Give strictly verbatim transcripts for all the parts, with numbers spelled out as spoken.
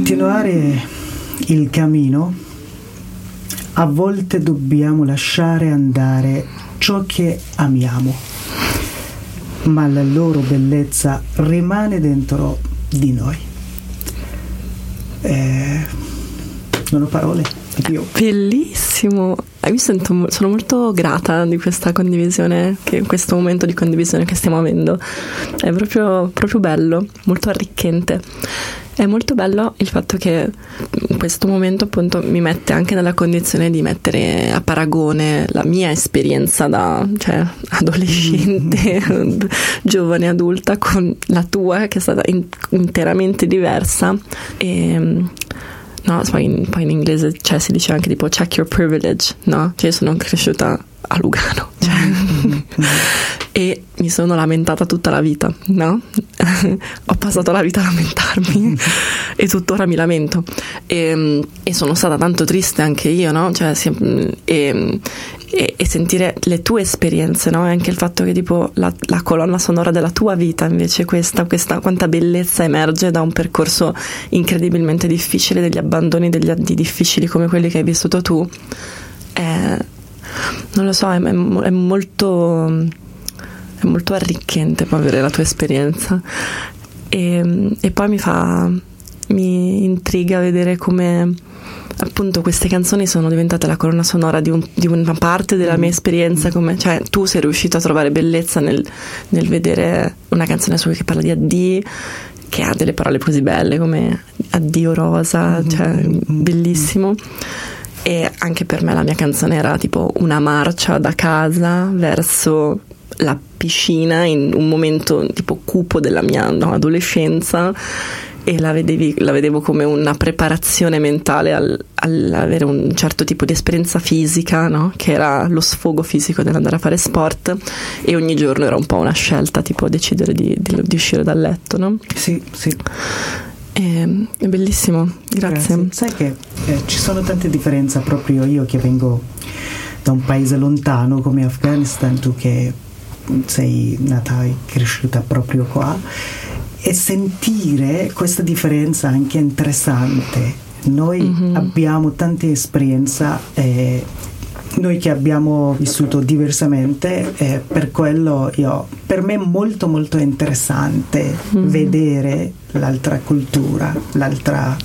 continuare il cammino, a volte dobbiamo lasciare andare ciò che amiamo, ma la loro bellezza rimane dentro di noi. Eh, non ho parole di più. Bellissimo. Mi sento, sono molto grata di questa condivisione, che questo momento di condivisione che stiamo avendo è proprio, proprio bello, molto arricchente. È molto bello il fatto che questo momento appunto mi mette anche nella condizione di mettere a paragone la mia esperienza da, cioè, adolescente, giovane adulta, con la tua, che è stata in, interamente diversa. E no, poi in, poi in inglese, cioè, si dice anche tipo check your privilege, no? Cioè, io sono cresciuta a Lugano, cioè, e mi sono lamentata tutta la vita, no? Ho passato la vita a lamentarmi e tuttora mi lamento, e, e sono stata tanto triste anche io, no? Cioè, e, e, e sentire le tue esperienze, no? E anche il fatto che tipo la, la colonna sonora della tua vita invece questa, questa quanta bellezza emerge da un percorso incredibilmente difficile, degli abbandoni, degli addi difficili come quelli che hai vissuto tu. È, non lo so, è, è, è molto è molto arricchente poi avere la tua esperienza, e, e poi mi fa mi intriga vedere come appunto queste canzoni sono diventate la colonna sonora di, un, di una parte della mia esperienza, come, cioè, tu sei riuscito a trovare bellezza nel, nel vedere una canzone sua che parla di addii, che ha delle parole così belle come addio rosa, cioè bellissimo. E anche per me la mia canzone era tipo una marcia da casa verso la piscina in un momento tipo cupo della mia, no, adolescenza, e la, vedevi, la vedevo come una preparazione mentale al, all'avere un certo tipo di esperienza fisica, no? Che era lo sfogo fisico dell'andare a fare sport, e ogni giorno era un po' una scelta, tipo decidere di, di, di uscire dal letto, no? Sì, sì. È, è bellissimo, grazie. grazie. Sai che eh, ci sono tante differenze, proprio io che vengo da un paese lontano come Afghanistan, tu che sei nata e cresciuta proprio qua, e sentire questa differenza anche interessante. Noi mm-hmm. abbiamo tante esperienze, eh, noi che abbiamo vissuto diversamente, eh, per quello io, per me è molto molto interessante mm-hmm. vedere l'altra cultura, l'altra,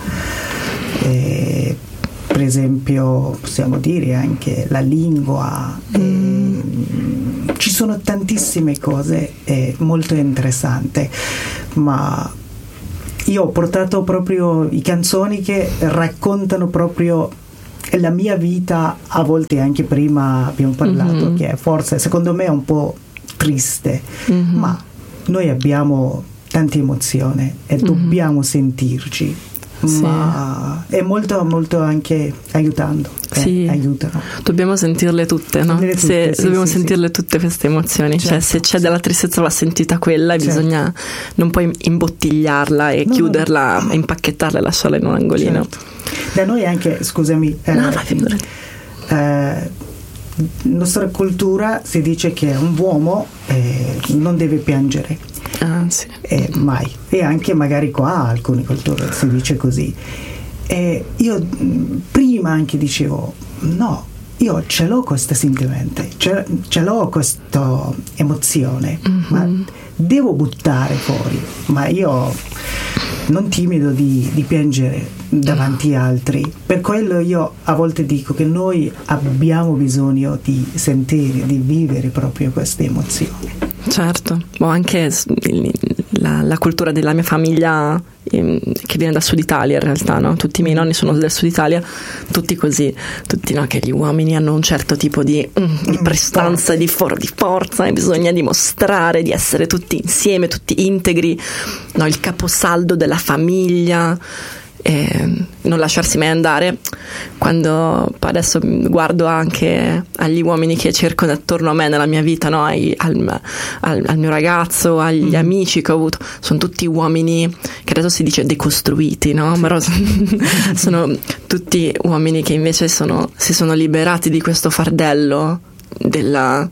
eh, per esempio possiamo dire anche la lingua, mm. eh, ci sono tantissime cose eh, molto interessanti, ma io ho portato proprio i canzoni che raccontano proprio la mia vita, a volte anche prima abbiamo parlato mm-hmm. che forse secondo me è un po' triste, mm-hmm. ma noi abbiamo tante emozioni e mm-hmm. dobbiamo sentirci, sì. ma è molto molto anche aiutando, eh, sì. aiutano. Dobbiamo sentirle tutte, no? Tutte, se, sì, dobbiamo sì, sentirle sì. tutte queste emozioni, certo. Cioè se c'è della tristezza va sentita quella, e certo. bisogna, non puoi imbottigliarla e no, chiuderla no. e impacchettarla e lasciarla in un angolino, certo. Da noi anche, scusami, eh, no, eh, nostra cultura si dice che un uomo eh, non deve piangere, ah, sì. eh, mai, e anche magari qua alcune culture si dice così, e io prima anche dicevo no, io ce l'ho questo sentimento, ce, ce l'ho questa emozione, mm-hmm. ma devo buttare fuori, ma io non timido di, di piangere davanti a altri. Per quello io a volte dico che noi abbiamo bisogno di sentire, di vivere proprio queste emozioni. Certo, o anche la, la cultura della mia famiglia eh, che viene dal sud Italia in realtà, no? Tutti i miei nonni sono del sud Italia, tutti così, tutti, no? Che gli uomini hanno un certo tipo di, mm, di prestanza, di, for- di forza, e bisogna dimostrare di essere tutti insieme, tutti integri, no? Il caposaldo della famiglia, e non lasciarsi mai andare. Quando poi adesso guardo anche agli uomini che cerco attorno a me nella mia vita, no? Ai, al, al, al mio ragazzo, agli mm. amici che ho avuto, sono tutti uomini che adesso si dice decostruiti, no? Sì. Però sono tutti uomini che invece sono, si sono liberati di questo fardello della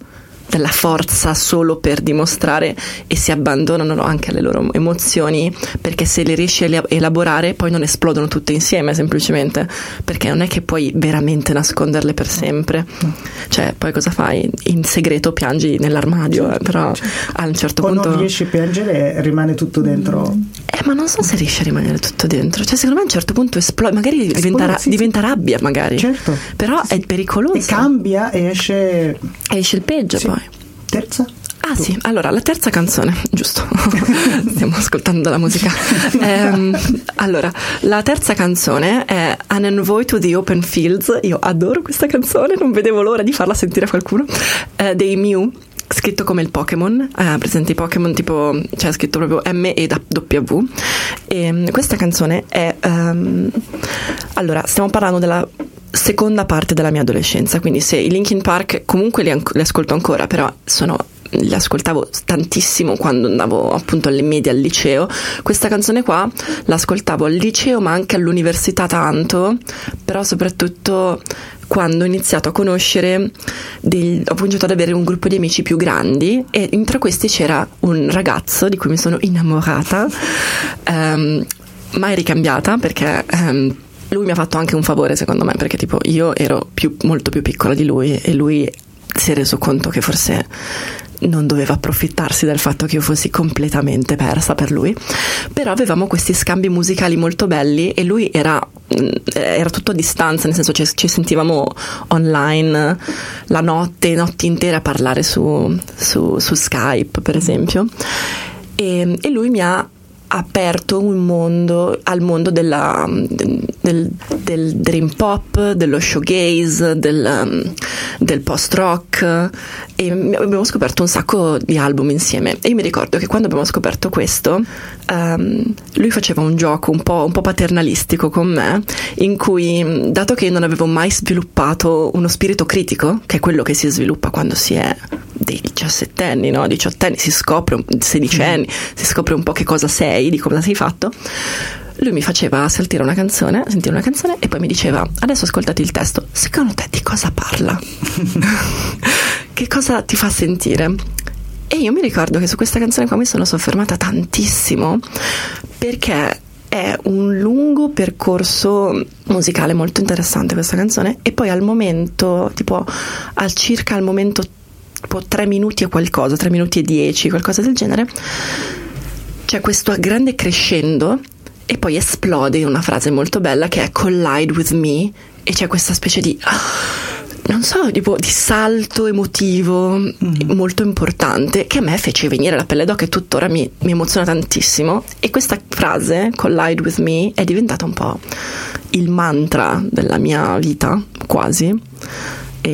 della forza solo per dimostrare, e si abbandonano anche alle loro emozioni, perché se le riesci a elaborare poi non esplodono tutte insieme, semplicemente perché non è che puoi veramente nasconderle per sempre. Cioè poi cosa fai? In segreto piangi nell'armadio, eh, però a un certo o punto non riesci a piangere, rimane tutto dentro. Eh, ma non so se riesce a rimanere tutto dentro. Cioè, secondo me a un certo punto esplode, magari diventa, sì, diventa sì. rabbia, magari. Certo. Però sì. è pericoloso. E cambia e esce. E esce il peggio, sì. Poi. Terza? Ah tu. Sì, allora la terza canzone, giusto. Stiamo ascoltando la musica. ehm, allora, la terza canzone è An Envoy to the Open Fields. Io adoro questa canzone, non vedevo l'ora di farla sentire a qualcuno. Eh, dei Mew, scritto come il Pokémon, eh, presente i Pokémon tipo, cioè scritto proprio M e W. E questa canzone è um, allora stiamo parlando della seconda parte della mia adolescenza, quindi se i Linkin Park comunque li, li ascolto ancora, però sono li ascoltavo tantissimo quando andavo appunto alle medie, al liceo. Questa canzone qua l'ascoltavo al liceo ma anche all'università tanto, però soprattutto quando ho iniziato a conoscere dei, ho cominciato ad avere un gruppo di amici più grandi, e tra questi c'era un ragazzo di cui mi sono innamorata, um, mai ricambiata, perché um, lui mi ha fatto anche un favore secondo me, perché tipo io ero più, molto più piccola di lui e lui si è reso conto che forse non doveva approfittarsi del fatto che io fossi completamente persa per lui. Però avevamo questi scambi musicali molto belli e lui era, era tutto a distanza, nel senso ci, ci sentivamo online la notte, notti intere a parlare su, su, su Skype per esempio, e, e lui mi ha aperto un mondo al mondo della, del, del dream pop, dello showgaze, del, del post rock, e abbiamo scoperto un sacco di album insieme. E io mi ricordo che quando abbiamo scoperto questo um, lui faceva un gioco un po', un po' paternalistico con me, in cui, dato che io non avevo mai sviluppato uno spirito critico, che è quello che si sviluppa quando si è dei diciassettenni, no? diciottenni, si scopre, sedicenni, mm. si scopre un po' che cosa sei, di cosa sei fatto. Lui mi faceva sentire una canzone, sentire una canzone e poi mi diceva: adesso ascoltati il testo, secondo te di cosa parla? Che cosa ti fa sentire? E io mi ricordo che su questa canzone qua mi sono soffermata tantissimo, perché è un lungo percorso musicale molto interessante questa canzone, e poi al momento, tipo al circa al momento tipo tre minuti e qualcosa, tre minuti e dieci, qualcosa del genere, c'è questo grande crescendo e poi esplode in una frase molto bella che è collide with me, e c'è questa specie di, non so, tipo di salto emotivo mm. molto importante, che a me fece venire la pelle d'oca e tuttora mi, mi emoziona tantissimo. E questa frase, collide with me, è diventata un po' il mantra della mia vita, quasi.